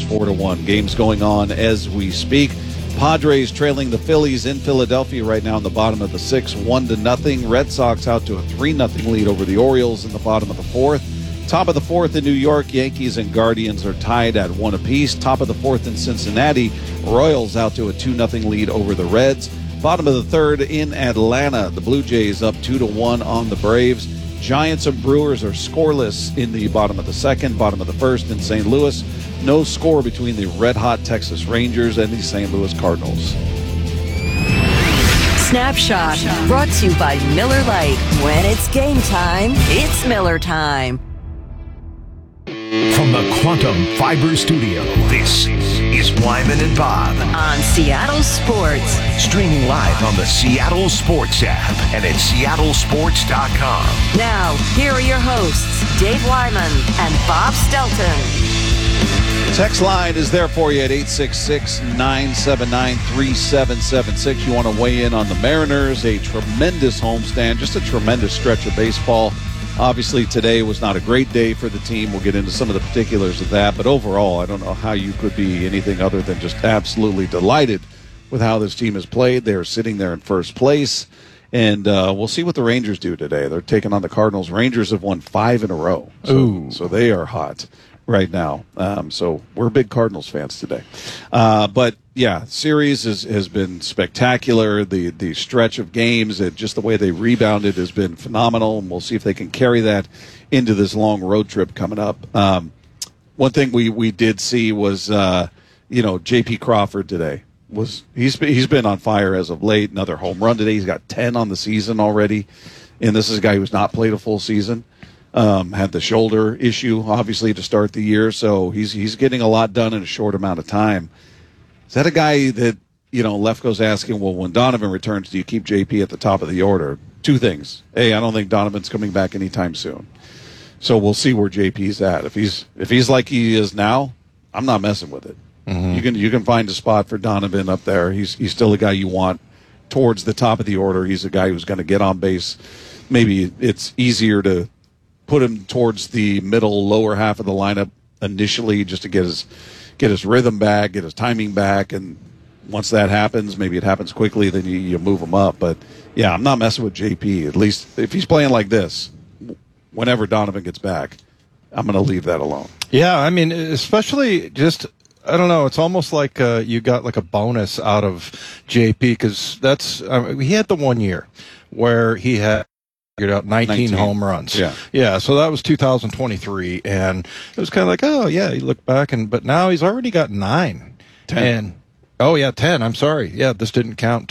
Cardinals 4-1. Games going on as we speak. Padres trailing the Phillies in Philadelphia right now in the bottom of the sixth, 1-0. Red Sox out to a 3-0 lead over the Orioles in the bottom of the fourth. Top of the fourth in New York, Yankees and Guardians are tied at 1 apiece. Top of the fourth in Cincinnati, Royals out to a 2-0 lead over the Reds. Bottom of the third in Atlanta, the Blue Jays up 2-1 on the Braves. Giants and Brewers are scoreless in the bottom of the second. Bottom of the first in St. Louis, no score between the red-hot Texas Rangers and the St. Louis Cardinals. Snapshot, brought to you by Miller Lite. When it's game time, it's Miller time. From the Quantum Fiber Studio, this is Wyman and Bob On Seattle Sports. Streaming live on the Seattle Sports app and at seattlesports.com. Now, here are your hosts, Dave Wyman and Bob Stelton. Text line is there for you at 866-979-3776. You want to weigh in on the Mariners, a tremendous homestand, just a tremendous stretch of baseball. Obviously, today was not a great day for the team. We'll get into some of the particulars of that. But overall, I don't know how you could be anything other than just absolutely delighted with how this team has played. They're sitting there in first place. And we'll see what the Rangers do today. They're taking on the Cardinals. Rangers have won 5 in a row. So they are hot right now. So we're big Cardinals fans today. But, yeah, series has been spectacular. The stretch of games, just the way they rebounded has been phenomenal, and we'll see if they can carry that into this long road trip coming up. One thing we did see was, J.P. Crawford today. He's been on fire as of late. Another home run today. He's got 10 on the season already, and this is a guy who's not played a full season. Had the shoulder issue, obviously, to start the year, so he's getting a lot done in a short amount of time. Is that a guy that, Lefko's asking, well, when Donovan returns, do you keep JP at the top of the order? Two things. A, I don't think Donovan's coming back anytime soon. So we'll see where JP's at. If he's like he is now, I'm not messing with it. Mm-hmm. You can find a spot for Donovan up there. He's still a guy you want towards the top of the order. He's a guy who's going to get on base. Maybe it's easier to put him towards the middle, lower half of the lineup initially just to get his rhythm back, get his timing back, and once that happens, maybe it happens quickly, then you move him up. But, yeah, I'm not messing with JP. At least if he's playing like this, whenever Donovan gets back, I'm going to leave that alone. Yeah, I mean, especially just – I don't know. It's almost like you got like a bonus out of JP because he had the 1 year where he had figured out 19 home runs. Yeah. So that was 2023, and it was kind of like, oh yeah, you look back but now he's already got 9. 10. And 10. I'm sorry. Yeah, this didn't count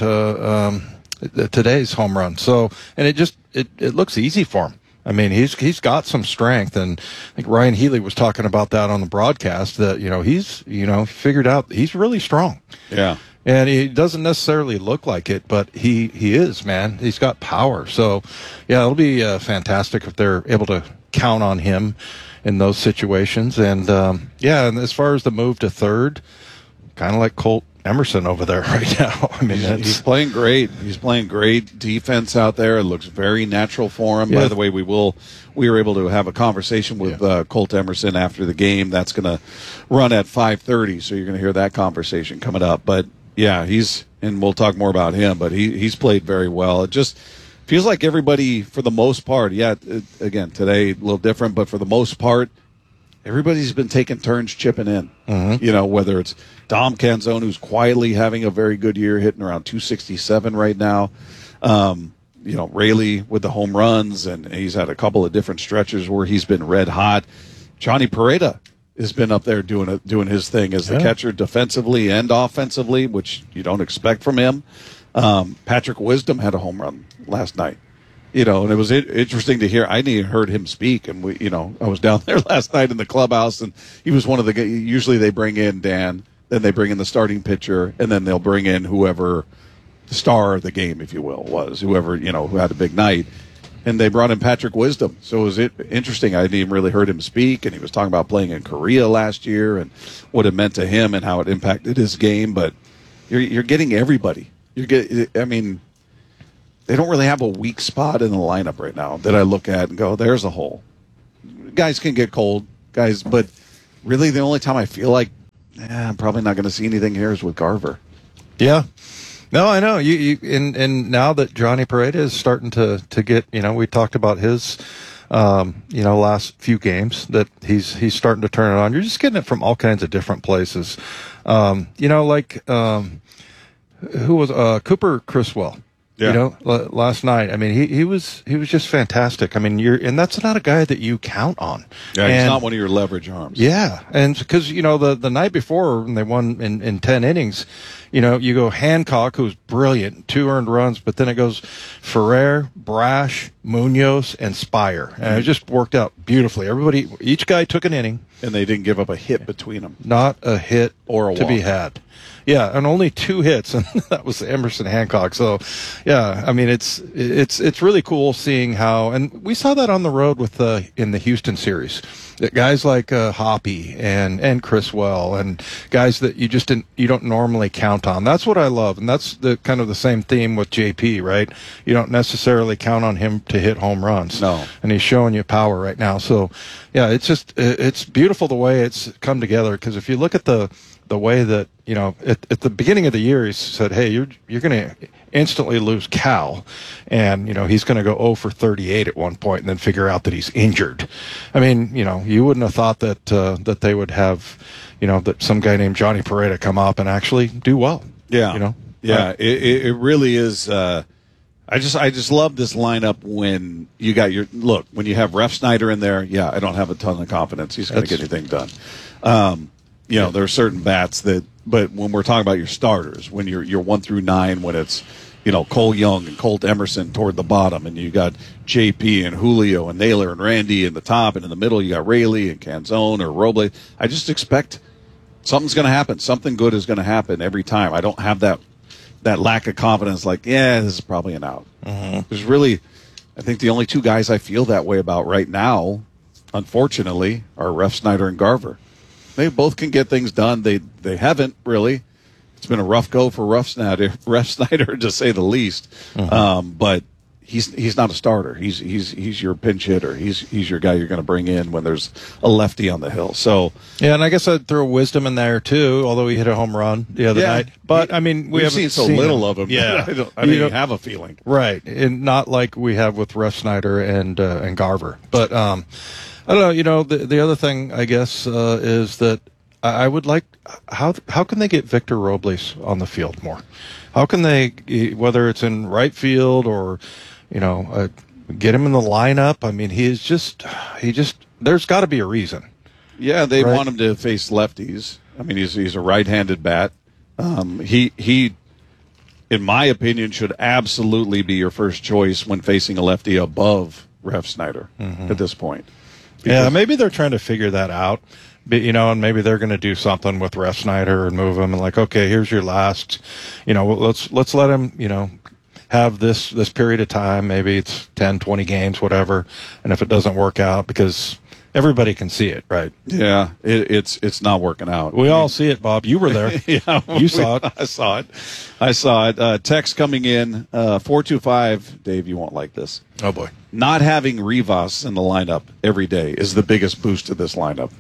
today's home run. So, and it looks easy for him. I mean, he's got some strength, and I think Ryan Healy was talking about that on the broadcast. That he's figured out he's really strong. Yeah, and he doesn't necessarily look like it, but he is, man. He's got power. So, yeah, it'll be fantastic if they're able to count on him in those situations. And and as far as the move to third, kind of like Colt Emerson over there right now. I mean, he's playing great. He's playing great defense out there. It looks very natural for him. Yeah. By the way, we were able to have a conversation with Colt Emerson after the game. That's going to run at 5:30, so you're going to hear that conversation coming up. But yeah, and we'll talk more about him. But he's played very well. It just feels like everybody, for the most part, again today a little different, but for the most part, everybody's been taking turns chipping in. Mm-hmm. Whether it's Dom Canzone, who's quietly having a very good year, hitting around 267 right now. Rayleigh with the home runs, and he's had a couple of different stretches where he's been red hot. Johnny Pereda has been up there doing his thing as the catcher defensively and offensively, which you don't expect from him. Patrick Wisdom had a home run last night. And it was interesting to hear. I hadn't heard him speak, and I was down there last night in the clubhouse, and he was one of the guys. Usually they bring in Dan, then they bring in the starting pitcher, and then they'll bring in whoever the star of the game, if you will, was whoever who had a big night, and they brought in Patrick Wisdom. So it was interesting. I hadn't even really heard him speak, and he was talking about playing in Korea last year and what it meant to him and how it impacted his game. But you're getting everybody. They don't really have a weak spot in the lineup right now that I look at and go, there's a hole. Guys can get cold, but really the only time I feel like I'm probably not going to see anything here with Garver. Yeah. No, I know. And now that Johnny Pareda is starting to get, we talked about his, last few games that he's starting to turn it on. You're just getting it from all kinds of different places. Who was Cooper Criswell? Yeah. Last night. I mean, he was just fantastic. I mean, and that's not a guy that you count on. Yeah, he's not one of your leverage arms. Yeah, and because the night before when they won in 10 innings, you go Hancock, who's brilliant, 2 earned runs, but then it goes Ferrer, Brash, Munoz, and Spire, and it just worked out beautifully. Each guy took an inning, and they didn't give up a hit between them. Not a hit or a to walk. be had. Yeah, and only 2 hits, and that was Emerson Hancock. So, yeah, I mean, it's really cool seeing how, and we saw that on the road in the Houston series, that guys like Hoppy and Criswell and guys that you don't normally count on. That's what I love, and that's the kind of the same theme with JP, right? You don't necessarily count on him to hit home runs. No, and he's showing you power right now. So, yeah, it's beautiful the way it's come together. Because if you look at the way that, at the beginning of the year, he said, hey, you're going to instantly lose Cal. And, he's going to go 0 for 38 at one point and then figure out that he's injured. I mean, you wouldn't have thought that they would have, that some guy named Johnny Pareda come up and actually do well. Yeah. Yeah. It really is. I just love this lineup when you got when you have Ref Snyder in there. Yeah, I don't have a ton of confidence he's going to get anything done. There are certain bats but when we're talking about your starters, when you're 1 through 9, when it's, Cole Young and Colt Emerson toward the bottom, and you got JP and Julio and Naylor and Randy in the top, and in the middle you got Rayleigh and Canzone or Robles. I just expect something's going to happen. Something good is going to happen every time. I don't have that lack of confidence. Like, this is probably an out. Mm-hmm. There's really, I think the only 2 guys I feel that way about right now, unfortunately, are Ref Snyder and Garver. They both can get things done. They haven't really. It's been a rough go for Ref Snyder to say the least. Mm-hmm. But he's not a starter. He's your pinch hitter. He's your guy you're going to bring in when there's a lefty on the hill. So yeah, and I guess I'd throw Wisdom in there too. Although he hit a home run the other night, but I mean we've seen so little of him. Yeah, I don't even have a feeling. Right, and not like we have with Ref Snyder and Garver. But I don't know. The other thing I guess is that I would like how can they get Victor Robles on the field more? How can they, whether it's in right field or get him in the lineup? I mean, there's got to be a reason. Yeah, they want him to face lefties. I mean, he's a right-handed bat. He, in my opinion, should absolutely be your first choice when facing a lefty above Ref Snyder at this point. Yeah, maybe they're trying to figure that out. And maybe they're going to do something with Ref Snyder and move him and like, okay, here's your last, let's let him, have this period of time. Maybe it's 10, 20 games, whatever. And if it doesn't work out, because everybody can see it, right? Yeah, it's not working out. We all see it, Bob. You were there. Yeah, you saw it. I saw it. Text coming in 425. Dave, you won't like this. Oh boy. Not having Rivas in the lineup every day is the biggest boost to this lineup.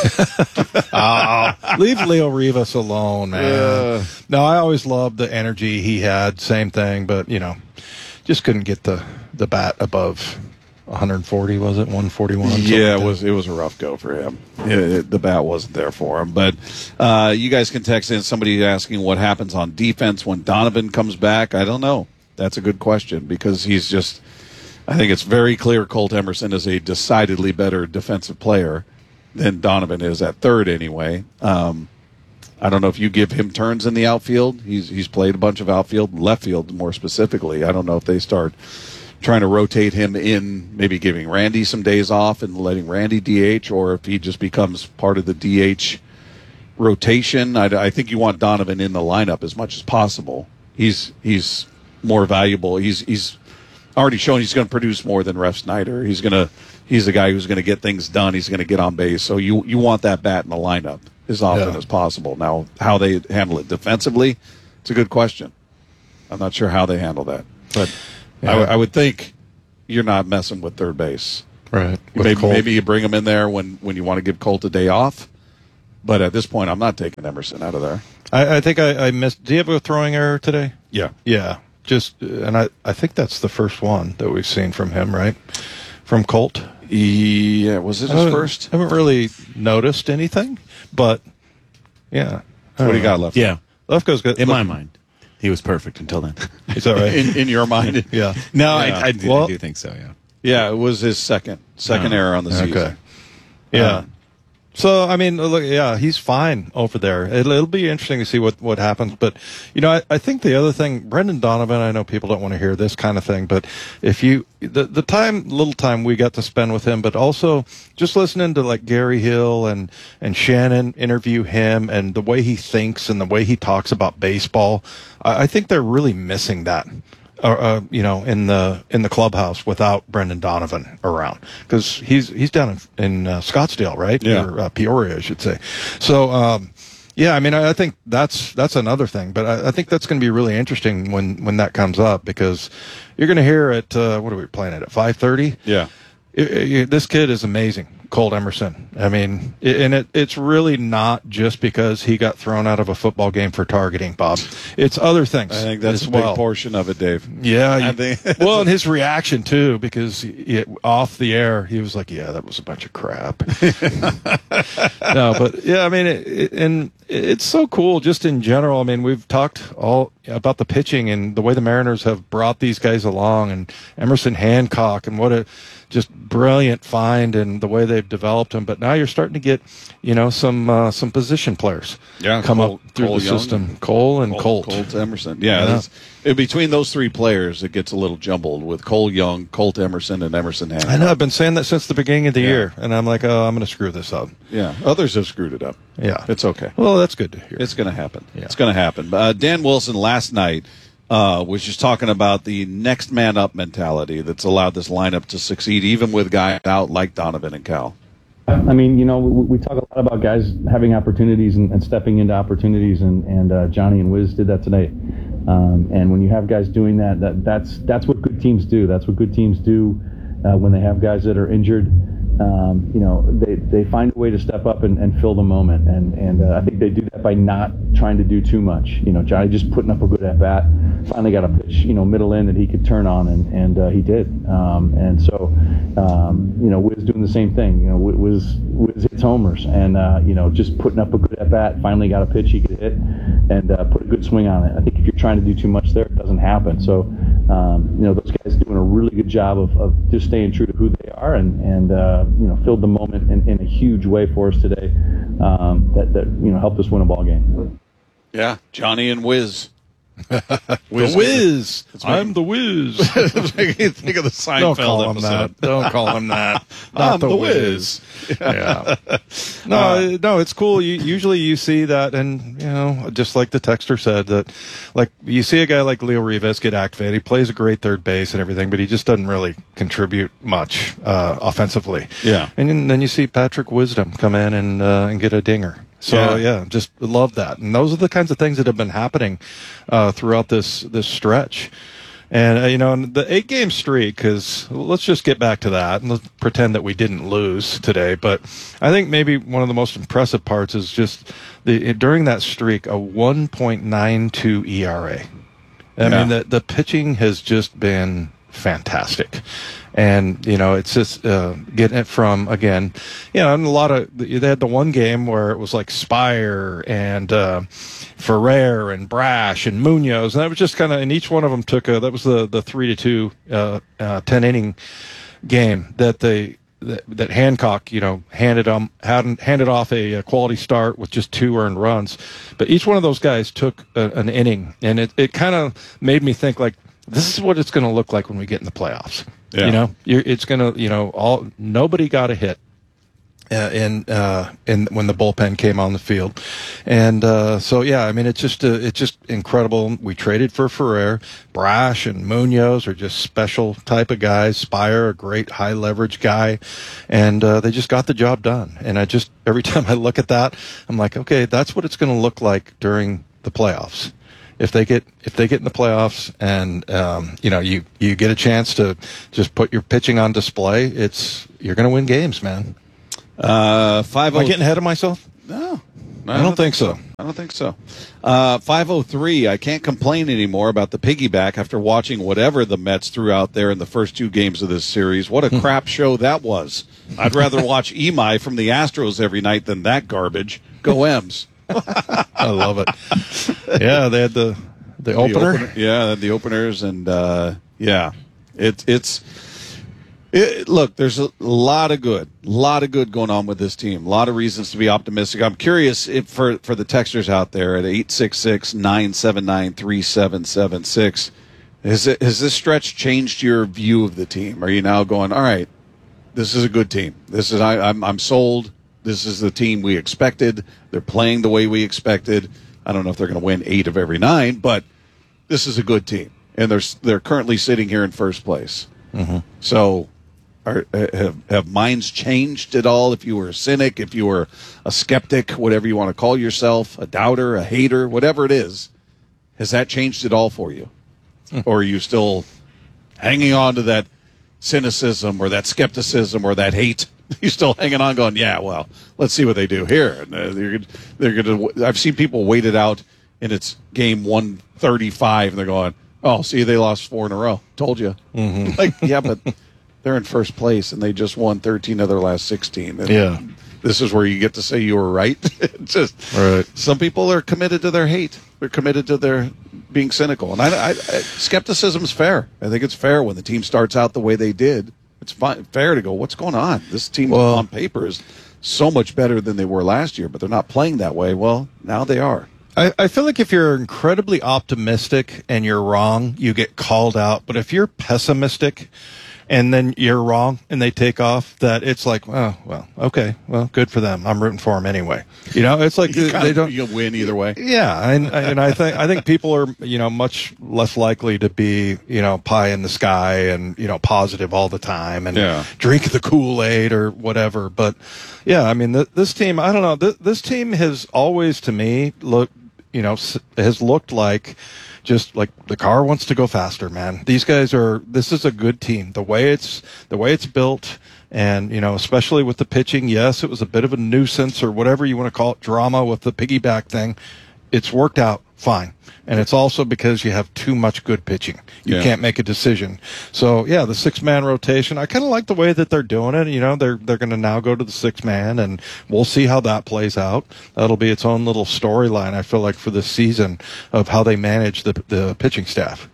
Leave Leo Rivas alone, man. No, I always loved the energy he had. Same thing, but just couldn't get the bat above 140. Was it 141? Yeah, it was a rough go for him. The bat wasn't there for him. But you guys can text in somebody asking what happens on defense when Donovan comes back. I don't know. That's a good question because he's just. I think it's very clear Colt Emerson is a decidedly better defensive player than Donovan is at third anyway. I don't know if you give him turns in the outfield. He's played a bunch of outfield, left field more specifically. I don't know if they start trying to rotate him in, maybe giving Randy some days off and letting Randy DH, or if he just becomes part of the DH rotation. I think you want Donovan in the lineup as much as possible. He's more valuable. He's already shown he's going to produce more than Ref Snyder. He's the guy who's going to get things done. He's going to get on base. So you want that bat in the lineup as often as possible. Now, how they handle it defensively, it's a good question. I'm not sure how they handle that, but I would think you're not messing with third base. Right. Maybe you bring him in there when you want to give Colt a day off. But at this point, I'm not taking Emerson out of there. I think I missed. Do you have a throwing error today? Yeah. Yeah. And I think that's the first one that we've seen from him, right? From Colt. Yeah. Was it his first? I haven't really noticed anything, but yeah. What do you got left? Yeah. Lefko's good. In my mind, he was perfect until then. Is that right? In your mind? Yeah. No, Yeah. I do think so, yeah. Yeah, it was his second error on the season. Okay. Yeah. So, I mean, look, yeah, he's fine over there. It'll be interesting to see what happens. But, I think the other thing, Brendan Donovan, I know people don't want to hear this kind of thing, but if you, the little time we got to spend with him, but also just listening to like Gary Hill and Shannon interview him and the way he thinks and the way he talks about baseball, I think they're really missing that. In the clubhouse without Brendan Donovan around, because he's down in Scottsdale, right? Yeah. Or Peoria, I should say. So, I mean, I think that's another thing, but I think that's going to be really interesting when that comes up, because you're going to hear at what are we playing at 5:30? Yeah. This kid is amazing, Colt Emerson. I mean, it's really not just because he got thrown out of a football game for targeting, Bob. It's other things. I think that's as a big well. portion of it, Dave. Yeah. I think- Well, and his reaction, too, because off the air, he was like, yeah, that was a bunch of crap. No, but, yeah, I mean, it's so cool just in general. I mean, we've talked all about the pitching and the way the Mariners have brought these guys along, and Emerson Hancock, and what a just brilliant find, and the way they've developed him. But now you're starting to get, some position players come up through Cole the Young. system. Cole and Colt. Colt Emerson. Yeah. Between those three players, it gets a little jumbled with Cole Young, Colt Emerson, and Emerson Hancock. I know. I've been saying that since the beginning of the year, and I'm like, oh, I'm going to screw this up. Yeah. Others have screwed it up. Yeah. It's okay. Well, that's good to hear. It's going to happen. Yeah. It's going to happen. Dan Wilson last night was just talking about the next man up mentality that's allowed this lineup to succeed, even with guys out like Donovan and Cal. I mean, we talk a lot about guys having opportunities and stepping into opportunities, and Johnny and Wiz did that today. And when you have guys doing that's what good teams do. That's what good teams do when they have guys that are injured. They find a way to step up and fill the moment, and I think they do that by not trying to do too much. Johnny just putting up a good at bat, finally got a pitch, middle in that he could turn on, and he did. And so, Wiz doing the same thing. Wiz hits homers, and just putting up a good at bat, finally got a pitch he could hit, and put a good swing on it. I think if you're trying to do too much there, it doesn't happen. So, those guys doing a really good job of just staying true to who they are, and filled the moment in a huge way for us today. That helped us win a ball game. Yeah, Johnny and Wiz. The Wiz. I'm the Wiz. Think of the Seinfeld Don't call him episode. that. Don't call him that. Not I'm the Wiz. Yeah. No, it's cool. Usually you see that, and just like the texter said, that like you see a guy like Leo Rivas get activated. He plays a great third base and everything, but he just doesn't really contribute much offensively. Yeah. And then you see Patrick Wisdom come in and get a dinger. So just love that, and those are the kinds of things that have been happening throughout this stretch. And and the 8-game streak, because let's just get back to that and let's pretend that we didn't lose today. But I think maybe one of the most impressive parts is just during that streak, a 1.92 ERA. I mean, the pitching has just been fantastic. And, it's just getting it from, again, and a lot of, they had the one game where it was like Spire and Ferrer and Brash and Munoz. And that was just kind of, and each one of them took that was the 3-2 10-inning game that Hancock, handed off a quality start with just 2 earned runs. But each one of those guys took an inning. And it kind of made me think, like, this is what it's going to look like when we get in the playoffs. Yeah. It's going to, nobody got a hit in when the bullpen came on the field. And it's just incredible. We traded for Ferrer. Brash and Munoz are just special type of guys. Spire, a great high leverage guy. And they just got the job done. And every time I look at that, I'm like, okay, that's what it's going to look like during the playoffs. If they get in the playoffs and you get a chance to just put your pitching on display, you're going to win games, man. 5 Am I getting ahead of myself? No. I don't think so. I don't think so. 503, I can't complain anymore about the piggyback after watching whatever the Mets threw out there in the first 2 games of this series. What a crap show that was. I'd rather watch Imai from the Astros every night than that garbage. Go M's. I love it. Yeah, they had the opener. Yeah, the openers, and look, there's a lot of good going on with this team. A lot of reasons to be optimistic. I'm curious if for the texters out there at 866-979-3776, has this stretch changed your view of the team? Are you now going, all right, this is a good team. I'm sold. This is the team we expected. They're playing the way we expected. I don't know if they're going to win 8 of every 9, but this is a good team, and they're currently sitting here in first place. Mm-hmm. So, have minds changed at all? If you were a cynic, if you were a skeptic, whatever you want to call yourself, a doubter, a hater, whatever it is, has that changed at all for you, or are you still hanging on to that cynicism or that skepticism or that hate? You're still hanging on, going, yeah, well, let's see what they do here. And they're going to. I've seen people wait it out, and it's game 135, and they're going, oh, see, they lost 4 in a row. Told you. Mm-hmm. Like, yeah, but they're in first place, and they just won 13 of their last 16. And yeah, this is where you get to say you were right. Just right. Some people are committed to their hate. They're committed to their being cynical, and skepticism is fair. I think it's fair when the team starts out the way they did. It's fair to go, what's going on? This team on paper is so much better than they were last year, but they're not playing that way. Well, now they are. I feel like if you're incredibly optimistic and you're wrong, you get called out. But if you're pessimistic and then you're wrong and they take off, that it's like, oh, well, okay, well, good for them. I'm rooting for them anyway. You know, it's like they don't. You'll win either way. Yeah, and I think people are much less likely to be pie in the sky and positive all the time and drink the Kool-Aid or whatever. But yeah, I mean this team, I don't know. This team has always to me has looked like. Just like the car wants to go faster, man. This is a good team. The way it's built, and especially with the pitching. Yes, it was a bit of a nuisance or whatever you want to call it, drama with the piggyback thing. It's worked out fine, and it's also because you have too much good pitching. You can't make a decision. So yeah, the 6-man rotation. I kind of like the way that they're doing it. They're going to now go to the 6-man, and we'll see how that plays out. That'll be its own little storyline. I feel like for this season of how they manage the pitching staff.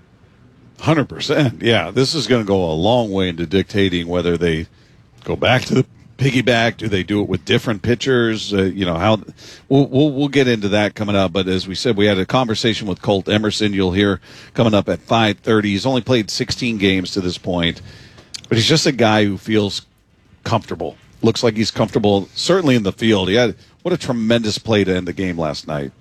100%. Yeah, this is going to go a long way into dictating whether they go back to the piggyback. Do they do it with different pitchers? How we'll get into that coming up. But as we said, we had a conversation with Colt Emerson. You'll hear coming up at 5:30. He's only played 16 games to this point, but he's just a guy who feels comfortable. Looks like he's comfortable, certainly in the field. What a tremendous play to end the game last night.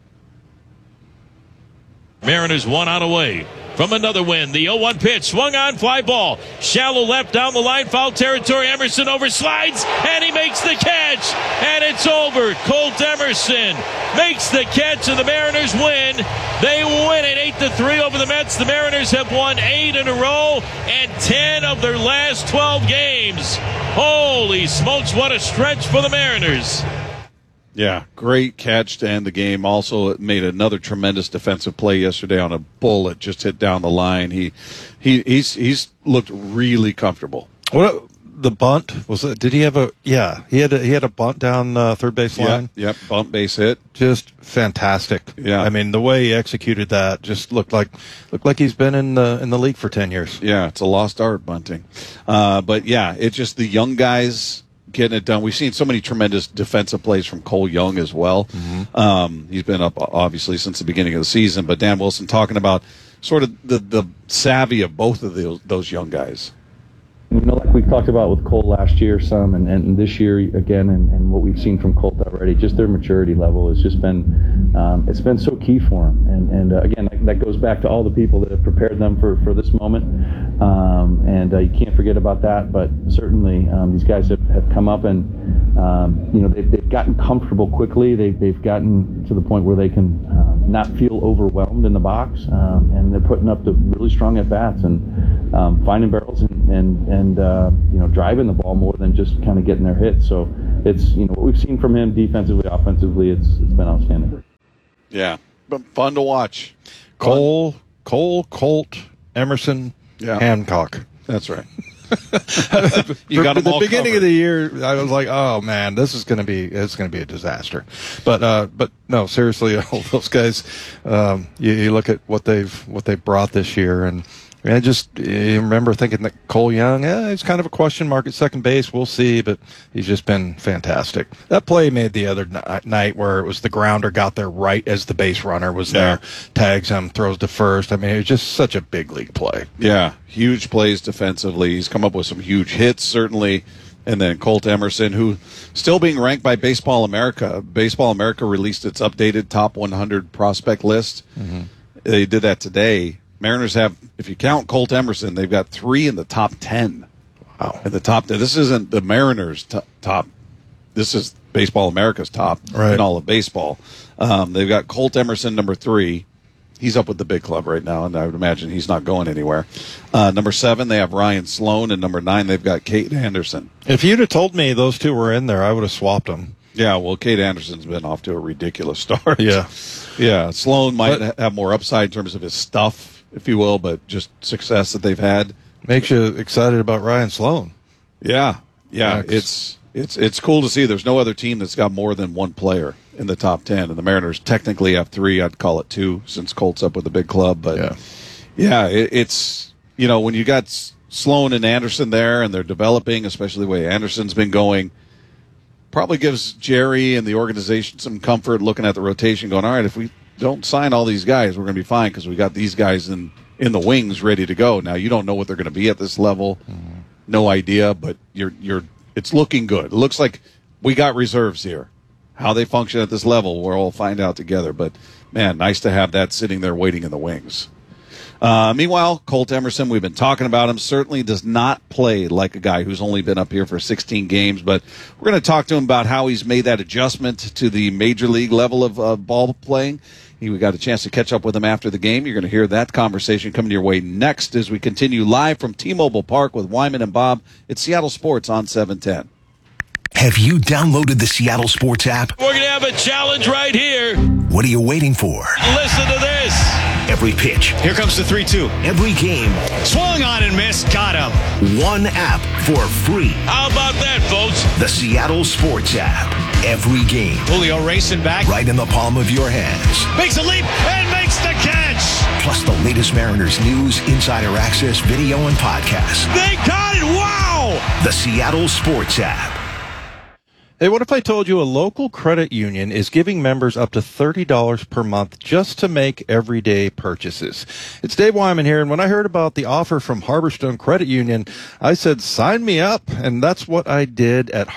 Mariners 1 out away from another win. The 0-1 pitch, swung on, fly ball. Shallow left down the line, foul territory. Emerson overslides, and he makes the catch. And it's over. Colt Emerson makes the catch, and the Mariners win. They win it 8-3 over the Mets. The Mariners have won 8 in a row and 10 of their last 12 games. Holy smokes, what a stretch for the Mariners. Yeah, great catch to end the game. Also made another tremendous defensive play yesterday on a bullet just hit down the line. He's looked really comfortable. What the bunt was it? Did he have he had a bunt down third base line? Yep, bunt base hit. Just fantastic. Yeah. I mean, the way he executed that just looked like he's been in the league for 10 years. Yeah, it's a lost art, bunting. But yeah, it's just the young guys getting it done. We've seen so many tremendous defensive plays from Cole Young as well. Mm-hmm. He's been up obviously since the beginning of the season. But Dan Wilson talking about sort of the savvy of both of those young guys. Like we talked about with Cole last year some, and this year again, and what we've seen from Colt already, just their maturity level has just been, it's been so key for him. And again, that goes back to all the people that have prepared them for this moment. And you can't forget about that. But certainly these guys have come up and, they've gotten comfortable quickly. They've gotten to the point where they can not feel overwhelmed in the box. And they're putting up the really strong at-bats and finding barrels and driving the ball more than just kind of getting their hits. So it's what we've seen from him defensively, offensively. It's been outstanding. Yeah, but fun to watch. Cole, Colt, Emerson, Hancock. That's right. You got them all. The beginning of the year, I was like, "Oh man, this is going to be a disaster." But no, seriously, all those guys. You look at what they've brought this year, and you remember thinking that Cole Young, he's kind of a question mark at second base. We'll see, but he's just been fantastic. That play made the other night where it was the grounder got there right as the base runner was there, tags him, throws to first. I mean, it was just such a big league play. Yeah, huge plays defensively. He's come up with some huge hits, certainly. And then Colt Emerson, who still being ranked by Baseball America. Baseball America released its updated top 100 prospect list. Mm-hmm. They did that today. Mariners have, if you count Colt Emerson, they've got 3 in the top 10. Wow. In the top 10. This isn't the Mariners' top. This is Baseball America's top in all of baseball. They've got Colt Emerson, number 3. He's up with the big club right now, and I would imagine he's not going anywhere. Number 7, they have Ryan Sloan, and number 9, they've got Kate Anderson. If you'd have told me those two were in there, I would have swapped them. Yeah, well, Kate Anderson's been off to a ridiculous start. Yeah. Sloan might have more upside in terms of his stuff, if you will, but just success that they've had makes you excited about Ryan Sloan. Yeah. It's cool to see. There's no other team that's got more than one player in the top 10, and the Mariners technically have 3. I'd call it 2 since Colt's up with the big club. But it's when you got Sloan and Anderson there, and they're developing, especially the way Anderson's been going. Probably gives Jerry and the organization some comfort looking at the rotation, going, all right, if we don't sign all these guys, we're going to be fine because we got these guys in the wings ready to go. Now, you don't know what they're going to be at this level. Mm-hmm. No idea, but it's looking good. It looks like we got reserves here. How they function at this level, we'll all find out together. But, man, nice to have that sitting there waiting in the wings. Meanwhile, Colt Emerson, we've been talking about him, certainly does not play like a guy who's only been up here for 16 games, but we're going to talk to him about how he's made that adjustment to the major league level of ball playing. We got a chance to catch up with him after the game. You're going to hear that conversation coming your way next as we continue live from T-Mobile Park with Wyman and Bob. It's Seattle Sports on 710. Have you downloaded the Seattle Sports app? We're going to have a challenge right here. What are you waiting for? Listen to this. Every pitch. Here comes the 3-2. Every game. Swung on and missed. Got him. One app for free. How about that, folks? The Seattle Sports app. Every game. Julio racing back. Right in the palm of your hands. Makes a leap and makes the catch. Plus the latest Mariners news, insider access, video, and podcasts. They got it. Wow. The Seattle Sports app. Hey, what if I told you a local credit union is giving members up to $30 per month just to make everyday purchases? It's Dave Wyman here, and when I heard about the offer from Harborstone Credit Union, I said, sign me up, and that's what I did at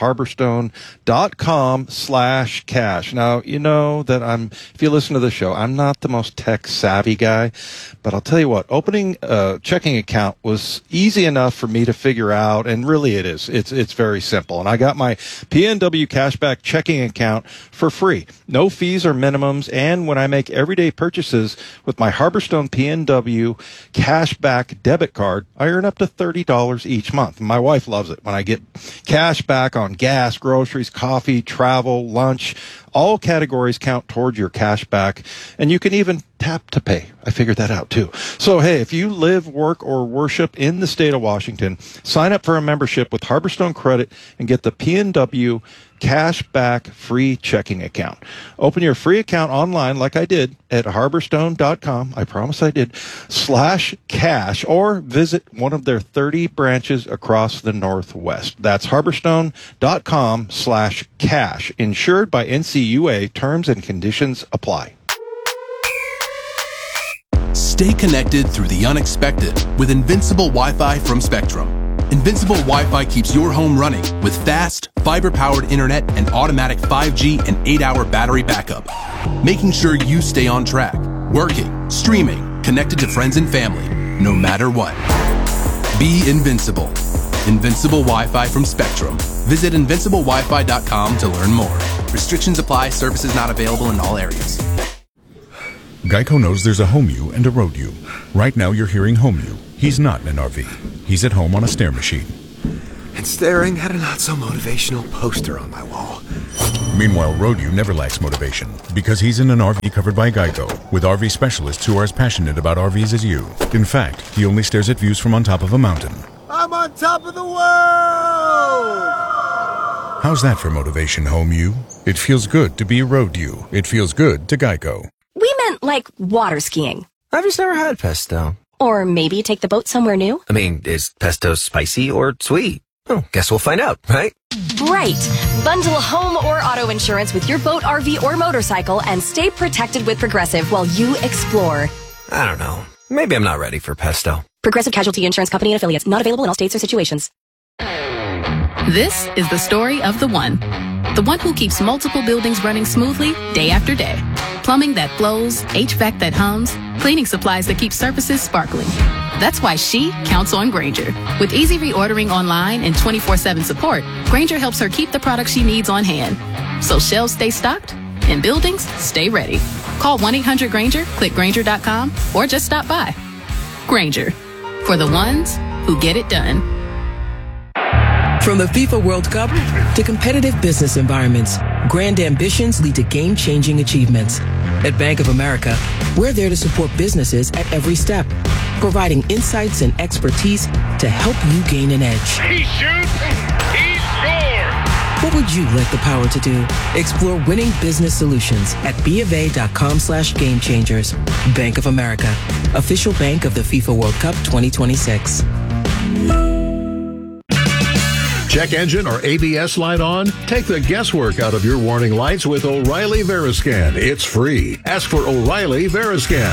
harborstone.com/cash. Now, you know that if you listen to the show, I'm not the most tech-savvy guy, but I'll tell you what, opening a checking account was easy enough for me to figure out, and really it is. It's very simple, and I got my PNW Cashback checking account for free. No fees or minimums, and when I make everyday purchases with my Harborstone PNW Cashback debit card, I earn up to $30 each month. My wife loves it when I get cash back on gas, groceries, coffee, travel, lunch. All categories count towards your cash back, and you can even tap to pay. I figured that out too. So, hey, if you live, work, or worship in the state of Washington, sign up for a membership with Harborstone Credit and get the PNW Cashback free checking account. Open your free account online like I did at harborstone.com. I promise I did, /cash, or visit one of their 30 branches across the Northwest. That's harborstone.com/cash. Insured by NCUA. Terms and conditions apply. Stay connected through the unexpected with Invincible Wi-Fi from Spectrum. Invincible Wi-Fi keeps your home running with fast, fiber-powered internet and automatic 5G and 8-hour battery backup, making sure you stay on track, working, streaming, connected to friends and family, no matter what. Be invincible. Invincible Wi-Fi from Spectrum. Visit invinciblewifi.com to learn more. Restrictions apply. Services not available in all areas. Geico knows there's a home you and a road you. Right now you're hearing home you. He's not in an RV. He's at home on a stair machine. and staring at a not-so-motivational poster on my wall. Meanwhile, Road-U never lacks motivation because he's in an RV covered by Geico with RV specialists who are as passionate about RVs as you. In fact, he only stares at views from on top of a mountain. I'm on top of the world! How's that for motivation, Home U? It feels good to be Road-U. It feels good to Geico. We meant like water skiing. I've just never had pesto. Or maybe take the boat somewhere new. I mean, is pesto spicy or sweet? Oh, guess we'll find out, right? Right. Bundle home or auto insurance with your boat, RV, or motorcycle and stay protected with Progressive while you explore. I don't know. Maybe I'm not ready for pesto. Progressive Casualty Insurance Company and affiliates. Not available in all states or situations. This is the story of the one who keeps multiple buildings running smoothly day after day. Plumbing that flows, HVAC that hums, cleaning supplies that keep surfaces sparkling. That's why she counts on Grainger. With easy reordering online and 24/7 support, Grainger helps her keep the products she needs on hand. So shelves stay stocked and buildings stay ready. Call 1-800-GRAINGER, click Grainger.com, or just stop by. Grainger, for the ones who get it done. From the FIFA World Cup to competitive business environments, grand ambitions lead to game-changing achievements. At Bank of America, we're there to support businesses at every step, providing insights and expertise to help you gain an edge. He shoots, he scores! What would you like the power to do? Explore winning business solutions at BofA.com/gamechangers. Bank of America, official bank of the FIFA World Cup 2026. Check engine or ABS light on? Take the guesswork out of your warning lights with O'Reilly Veriscan. It's free. Ask for O'Reilly Veriscan.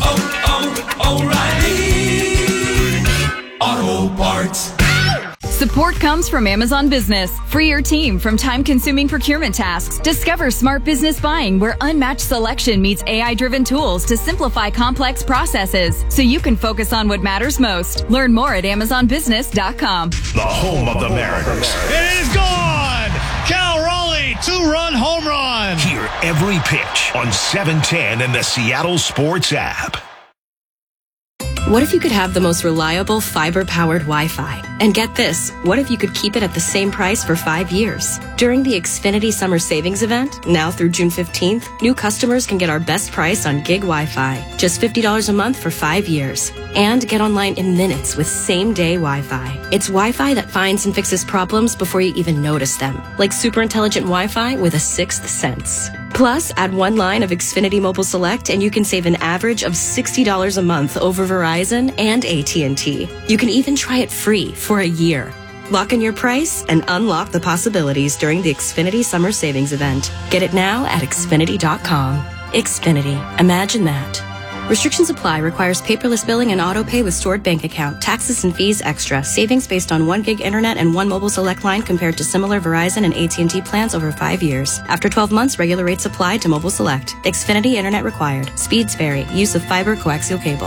O'Reilly Auto Parts. Support comes from Amazon Business. Free your team from time-consuming procurement tasks. Discover smart business buying where unmatched selection meets AI-driven tools to simplify complex processes so you can focus on what matters most. Learn more at AmazonBusiness.com. The home of the Mariners. It is gone! Cal Raleigh, 2-run home run! Hear every pitch on 710 and the Seattle Sports app. What if you could have the most reliable fiber-powered Wi-Fi? And get this, what if you could keep it at the same price for 5 years? During the Xfinity Summer Savings Event, now through June 15th, new customers can get our best price on gig Wi-Fi, just $50 a month for 5 years. And get online in minutes with same-day Wi-Fi. It's Wi-Fi that finds and fixes problems before you even notice them, like super intelligent Wi-Fi with a sixth sense. Plus, add one line of Xfinity Mobile Select and you can save an average of $60 a month over Verizon and AT&T. You can even try it free for a year. Lock in your price and unlock the possibilities during the Xfinity Summer Savings Event. Get it now at Xfinity.com. Xfinity. Imagine that. Restrictions apply. Requires paperless billing and auto pay with stored bank account. Taxes and fees extra. Savings based on 1 gig internet and 1 mobile select line compared to similar Verizon and AT&T plans over 5 years. After 12 months, regular rates apply to mobile select. Xfinity internet required. Speeds vary. Use of fiber coaxial cable.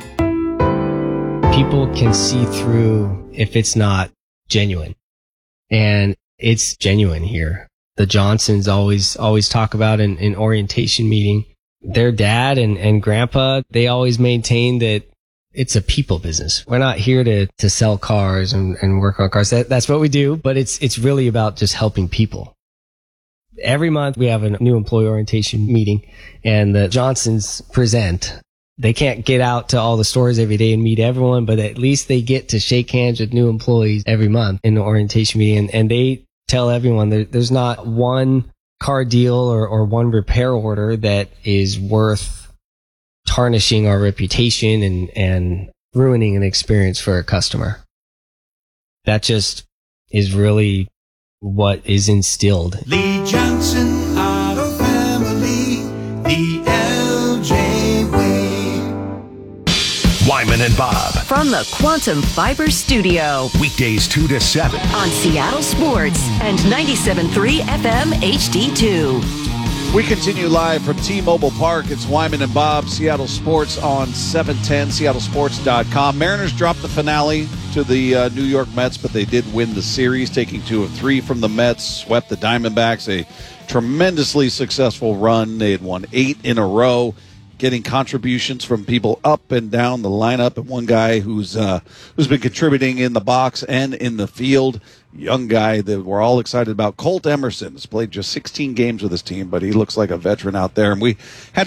People can see through if it's not genuine. And it's genuine here. The Johnsons always talk about in orientation meeting. Their dad and grandpa, they always maintain that it's a people business. We're not here to sell cars and work on cars. That's what we do, but it's really about just helping people. Every month we have a new employee orientation meeting and the Johnsons present. They can't get out to all the stores every day and meet everyone, but at least they get to shake hands with new employees every month in the orientation meeting. And they tell everyone there's not one car deal or one repair order that is worth tarnishing our reputation and ruining an experience for a customer. That just is really what is instilled. Lee Johnson Auto Family, the LJ way. Wyman and Bob. From the Quantum Fiber Studio. Weekdays 2 to 7. On Seattle Sports and 97.3 FM HD2. We continue live from T-Mobile Park. It's Wyman and Bob, Seattle Sports on 710, seattlesports.com. Mariners dropped the finale to the New York Mets, but they did win the series, taking 2 of 3 from the Mets, swept the Diamondbacks, a tremendously successful run. They had won 8 in a row. getting contributions from people up and down the lineup, and one guy who's been contributing in the box and in the field, young guy that we're all excited about, Colt Emerson, has played just 16 games with his team, but he looks like a veteran out there. And we had